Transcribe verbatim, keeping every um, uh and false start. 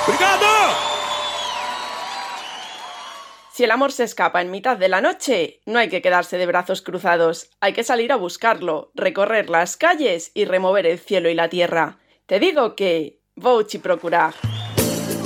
¡Brigada! Si el amor se escapa en mitad de la noche, no hay que quedarse de brazos cruzados. Hay que salir a buscarlo, recorrer las calles y remover el cielo y la tierra. Te digo que... Vouchi procurar.